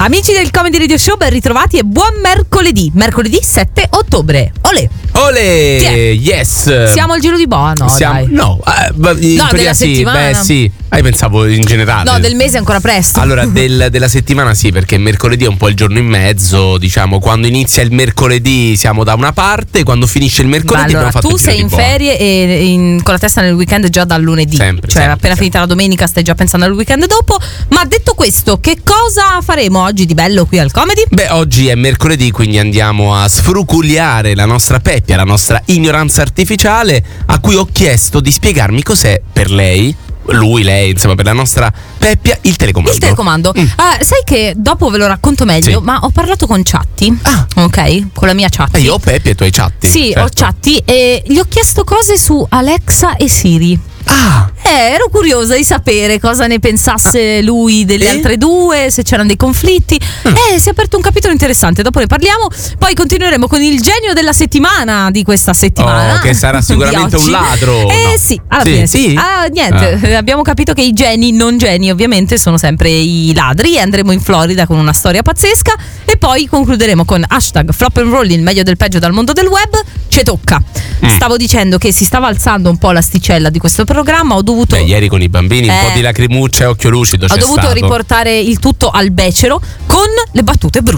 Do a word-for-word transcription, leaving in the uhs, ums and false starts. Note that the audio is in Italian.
Amici del Comedy Radio Show, ben ritrovati e buon mercoledì. Mercoledì sette ottobre. Olè. Olè, yes. Siamo al giro di boa, no? Siamo, dai. no, eh, in No, teoria della sì, settimana. beh sì. Ah, io pensavo in generale. No, del mese è ancora presto. Allora, del, della settimana sì, perché mercoledì è un po' il giorno in mezzo, diciamo, quando inizia il mercoledì siamo da una parte, quando finisce il mercoledì Ma allora, abbiamo fatto tu il giro sei di in boa. ferie e in- con la testa nel weekend già dal lunedì. Sempre, Cioè, sempre, appena sempre. finita la domenica stai già pensando al weekend dopo. Ma detto questo, che cosa faremo oggi di bello qui al Comedy? Beh, oggi è mercoledì, quindi andiamo a sfruculiare la nostra Peppia, la nostra ignoranza artificiale, a cui ho chiesto di spiegarmi cos'è per lei, lui, lei, insomma, per la nostra Peppia, il telecomando. Il telecomando. Mm. Ah, sai che dopo ve lo racconto meglio, Sì. ma ho parlato con Chatti. Ah. Ok, con la mia Chatti. Eh, io ho Peppia e tu hai Chatti. Sì, certo. ho Chatti e gli ho chiesto cose su Alexa e Siri. Ah, Eh, ero curiosa di sapere cosa ne pensasse lui delle E? altre due, se c'erano dei conflitti. Eh, si è aperto un capitolo interessante, dopo ne parliamo. Poi continueremo con il genio della settimana di questa settimana. Oh, che sarà di sicuramente oggi. un ladro, Eh no? sì, alla Sì, fine sì. sì? Ah, niente, eh, abbiamo capito che i geni non geni ovviamente sono sempre i ladri e andremo in Florida con una storia pazzesca e poi concluderemo con hashtag flop and roll, il meglio del peggio dal mondo del web. Ci tocca. Mm. Stavo dicendo che si stava alzando un po' l'asticella di questo programma, ho dovuto beh, ieri con i bambini un Eh. po' di lacrimuccia e occhio lucido Ho c'è dovuto stato. riportare il tutto al becero con le battute brutte.